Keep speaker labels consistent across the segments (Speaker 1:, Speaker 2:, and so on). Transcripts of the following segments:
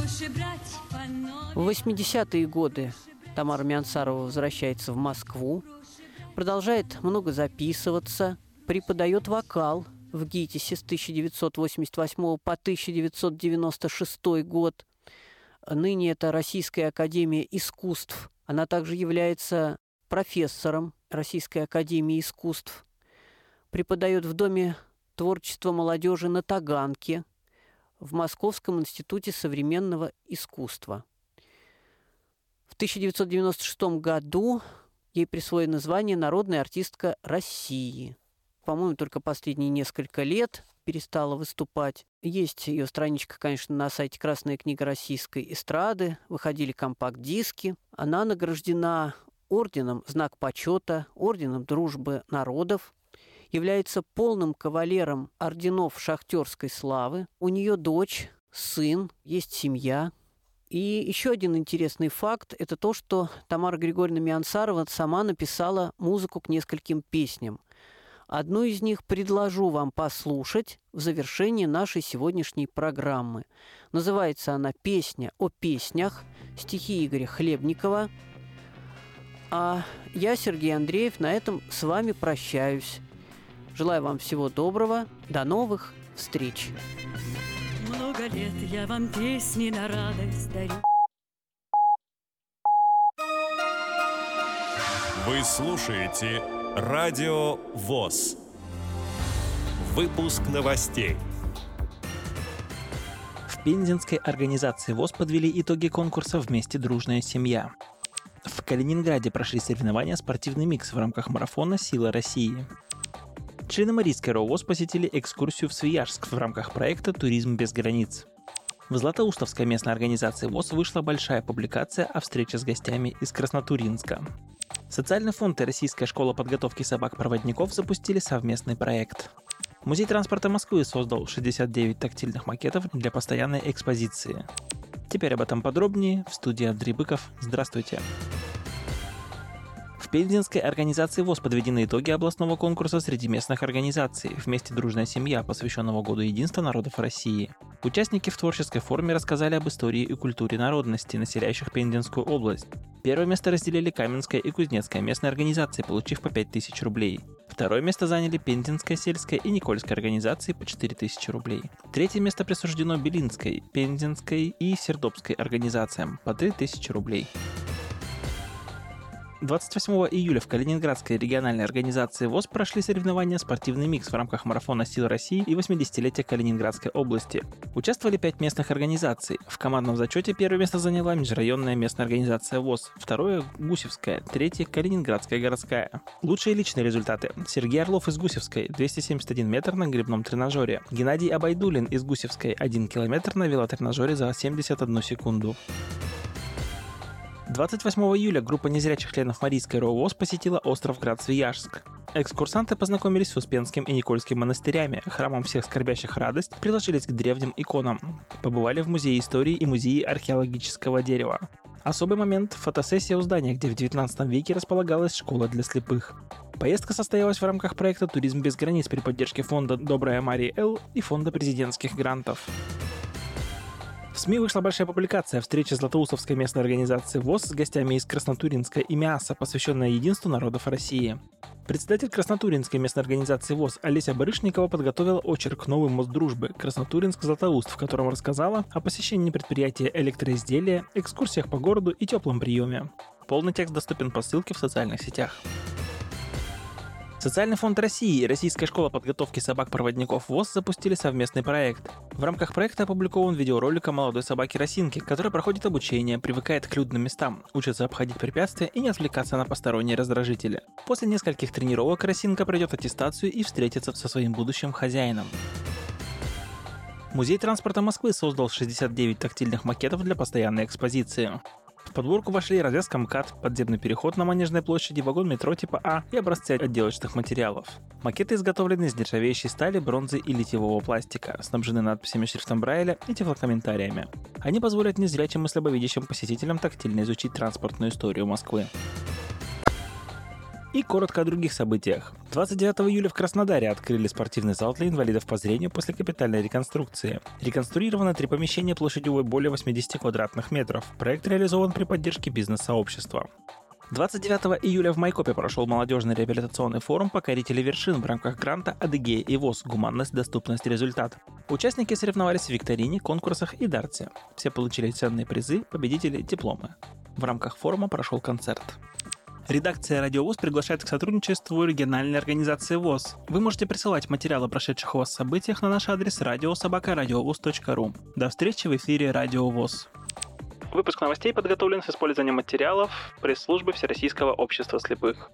Speaker 1: В 80-е годы Тамара Миансарова возвращается в Москву, продолжает много записываться, преподает вокал в ГИТИСе с 1988 по 1996 год. Ныне это Российская академия искусств. Она также является профессором Российской академии искусств. Преподает в Доме творчества молодежи на Таганке, в Московском институте современного искусства. В 1996 году ей присвоено звание «Народная артистка России». По-моему, только последние несколько лет перестала выступать. Есть ее страничка, конечно, на сайте «Красная книга российской эстрады». Выходили компакт-диски. Она награждена орденом «Знак почета», орденом «Дружбы народов». Является полным кавалером орденов шахтерской славы. У нее дочь, сын, есть семья. И еще один интересный факт – это то, что Тамара Григорьевна Миансарова сама написала музыку к нескольким песням. Одну из них предложу вам послушать в завершении нашей сегодняшней программы. Называется она «Песня о песнях», стихи Игоря Хлебникова. А я, Сергей Андреев, на этом с вами прощаюсь. Желаю вам всего доброго. До новых встреч.
Speaker 2: Много лет я вам песни на радость дарю.
Speaker 3: Вы слушаете Радио ВОС. Выпуск новостей.
Speaker 4: В пензенской организации ВОС подвели итоги конкурса «Вместе дружная семья». В Калининграде прошли соревнования «Спортивный микс» в рамках марафона «Сила России». Члены Марийской РО ВОС посетили экскурсию в Свияжск в рамках проекта «Туризм без границ». В Златоустовской местной организации ВОС вышла большая публикация о встрече с гостями из Краснотурьинска. Социальный фонд и Российская школа подготовки собак-проводников запустили совместный проект. Музей транспорта Москвы создал 69 тактильных макетов для постоянной экспозиции. Теперь об этом подробнее в студии Андрей Быков. Здравствуйте! В пензенской организации ВОС подведены итоги областного конкурса среди местных организаций «Вместе дружная семья», посвященного Году единства народов России. Участники в творческой форме рассказали об истории и культуре народности, населяющих Пензенскую область. Первое место разделили Каменская и Кузнецкая местные организации, получив по 5000 рублей. Второе место заняли Пензенская сельская и Никольская организации по 4000 рублей. Третье место присуждено Белинской, Пензенской и Сердобской организациям по 3000 рублей. 28 июля в Калининградской региональной организации ВОС прошли соревнования «Спортивный микс» в рамках марафона «Сила России» и 80-летия Калининградской области. Участвовали 5 местных организаций. В командном зачете первое место заняла межрайонная местная организация ВОС, второе – Гусевская, третье – Калининградская городская. Лучшие личные результаты. Сергей Орлов из Гусевской – 271 метр на гребном тренажере. Геннадий Абайдулин из Гусевской – 1 километр на велотренажере за 71 секунду. 28 июля группа незрячих членов Марийской РО ВОС посетила остров Град-Свияжск. Экскурсанты познакомились с Успенским и Никольским монастырями, храмом всех скорбящих радость, приложились к древним иконам. Побывали в Музее истории и Музее археологического дерева. Особый момент – фотосессия у здания, где в 19 веке располагалась школа для слепых. Поездка состоялась в рамках проекта «Туризм без границ» при поддержке фонда «Добрая Мария Л» и фонда президентских грантов. В СМИ вышла большая публикация о встрече Златоустовской местной организации ВОС с гостями из Краснотурьинска и Миаса, посвященная единству народов России. Председатель Краснотурьинской местной организации ВОС Олеся Барышникова подготовила очерк «Новый мост дружбы» Краснотурьинск-Златоуст, в котором рассказала о посещении предприятия электроизделия, экскурсиях по городу и теплом приеме. Полный текст доступен по ссылке в социальных сетях. Социальный фонд России и Российская школа подготовки собак-проводников ВОС запустили совместный проект. В рамках проекта опубликован видеоролик о молодой собаке Росинке, которая проходит обучение, привыкает к людным местам, учится обходить препятствия и не отвлекаться на посторонние раздражители. После нескольких тренировок Росинка пройдет аттестацию и встретится со своим будущим хозяином. Музей транспорта Москвы создал 69 тактильных макетов для постоянной экспозиции. В подборку вошли развязка МКАД, подземный переход на Манежной площади, вагон метро типа А и образцы отделочных материалов. Макеты изготовлены из нержавеющей стали, бронзы и литьевого пластика, снабжены надписями шрифтом Брайля и тифлокомментариями. Они позволят незрячим и слабовидящим посетителям тактильно изучить транспортную историю Москвы. И коротко о других событиях. 29 июля в Краснодаре открыли спортивный зал для инвалидов по зрению после капитальной реконструкции. Реконструировано 3 помещения площадью более 80 квадратных метров. Проект реализован при поддержке бизнес-сообщества. 29 июля в Майкопе прошел молодежный реабилитационный форум «Покорители вершин» в рамках гранта «Адыгея и ВОС. Гуманность, доступность, результат». Участники соревновались в викторине, конкурсах и дарте. Все получили ценные призы, победители, дипломы. В рамках форума прошел концерт. Редакция «Радио ВОС» приглашает к сотрудничеству региональной организации ВОС. Вы можете присылать материалы о прошедших у вас событиях на наш адрес radio@radiovos.ru. До встречи в эфире «Радио ВОС». Выпуск новостей подготовлен с использованием материалов пресс-службы Всероссийского общества слепых.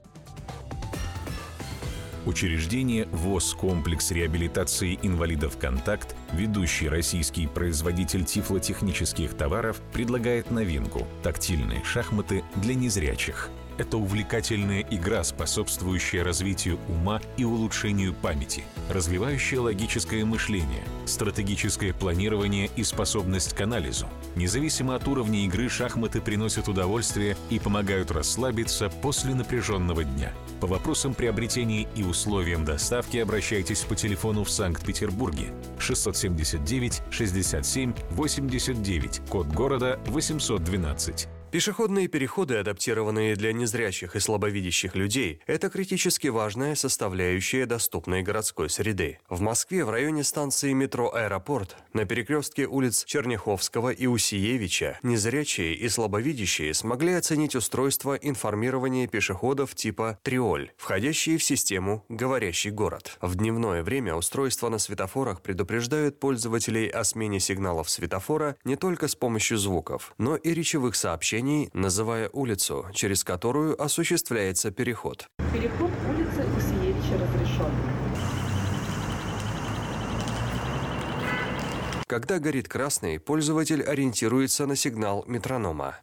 Speaker 3: Учреждение ВОС «Комплекс реабилитации инвалидов «Контакт», ведущий российский производитель тифлотехнических товаров, предлагает новинку – тактильные шахматы для незрячих. Это увлекательная игра, способствующая развитию ума и улучшению памяти, развивающая логическое мышление, стратегическое планирование и способность к анализу. Независимо от уровня игры, шахматы приносят удовольствие и помогают расслабиться после напряженного дня. По вопросам приобретения и условиям доставки обращайтесь по телефону в Санкт-Петербурге 679 67 89, код города 812.
Speaker 5: Пешеходные переходы, адаптированные для незрячих и слабовидящих людей, это критически важная составляющая доступной городской среды. В Москве в районе станции метро «Аэропорт» на перекрестке улиц Черняховского и Усиевича незрячие и слабовидящие смогли оценить устройство информирования пешеходов типа «Триоль», входящие в систему «Говорящий город». В дневное время устройства на светофорах предупреждают пользователей о смене сигналов светофора не только с помощью звуков, но и речевых сообщений, называя улицу, через которую осуществляется переход.
Speaker 6: Переход улицы Усиевича разрешен.
Speaker 5: Когда горит красный, пользователь ориентируется на сигнал метронома.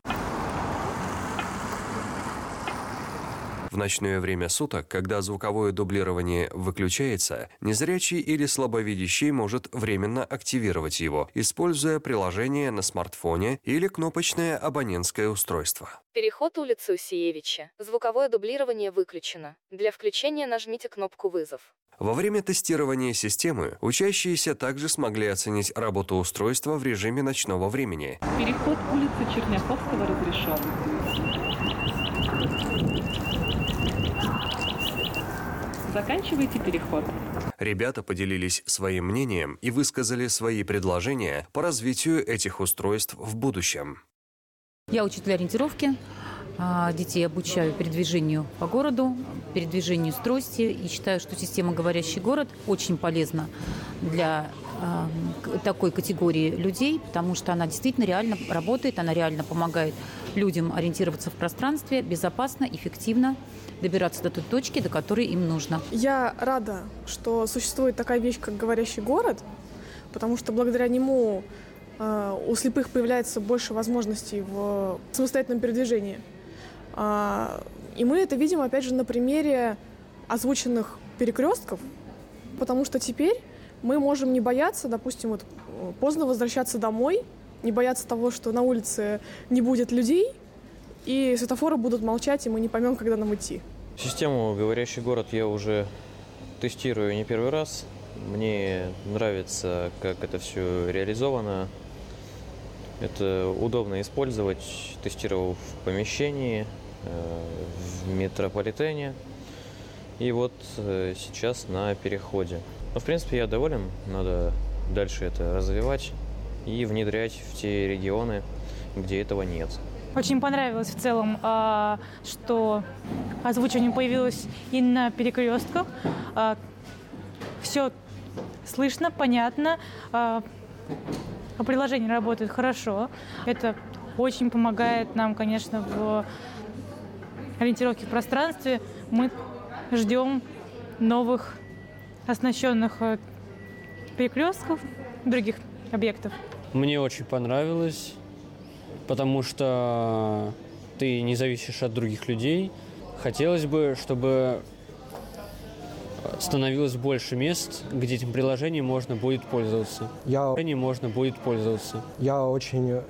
Speaker 5: В ночное время суток, когда звуковое дублирование выключается, незрячий или слабовидящий может временно активировать его, используя приложение на смартфоне или кнопочное абонентское устройство.
Speaker 7: Переход улицы Усиевича. Звуковое дублирование выключено. Для включения нажмите кнопку «Вызов».
Speaker 5: Во время тестирования системы учащиеся также смогли оценить работу устройства в режиме ночного времени.
Speaker 6: Переход улицы Черняховского разрешен. Заканчивайте переход.
Speaker 5: Ребята поделились своим мнением и высказали свои предложения по развитию этих устройств в будущем.
Speaker 8: Я учитель ориентировки. Детей обучаю передвижению по городу, передвижению с трости. И считаю, что система «Говорящий город» очень полезна для такой категории людей, потому что она действительно реально работает, она реально помогает людям ориентироваться в пространстве безопасно, эффективно, добираться до той точки, до которой им нужно.
Speaker 9: Я рада, что существует такая вещь, как «Говорящий город», потому что благодаря нему у слепых появляется больше возможностей в самостоятельном передвижении. И мы это видим, опять же, на примере озвученных перекрестков, потому что теперь мы можем не бояться, допустим, вот поздно возвращаться домой, не бояться того, что на улице не будет людей, и светофоры будут молчать, и мы не поймем, когда нам идти.
Speaker 10: Систему «Говорящий город» я уже тестирую не первый раз. Мне нравится, как это все реализовано. Это удобно использовать. Тестировал в помещении, в метрополитене. И вот сейчас на переходе. Но, в принципе, я доволен. Надо дальше это развивать и внедрять в те регионы, где этого нет.
Speaker 11: Очень понравилось в целом, что озвучивание появилось и на перекрестках. Все слышно, понятно. Приложение работает хорошо. Это очень помогает нам, конечно, в ориентировке в пространстве. Мы ждем новых оснащенных перекрестков, других объектов.
Speaker 12: Мне очень понравилось, потому что ты не зависишь от других людей. Хотелось бы, чтобы становилось больше мест, где этим приложением можно будет пользоваться. Я очень